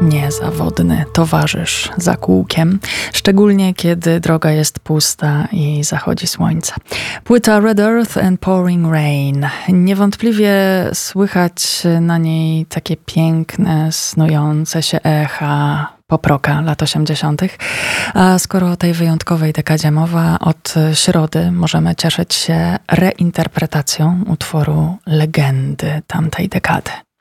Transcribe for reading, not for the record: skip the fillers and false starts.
niezawodny towarzysz za kółkiem, szczególnie kiedy droga jest pusta i zachodzi słońce. Płyta Red Earth and Pouring Rain. Niewątpliwie słychać na niej takie piękne, snujące się echa pop-rocka lat 80. A skoro o tej wyjątkowej dekadzie mowa, od środy możemy cieszyć się reinterpretacją utworu legendy tamtej dekady.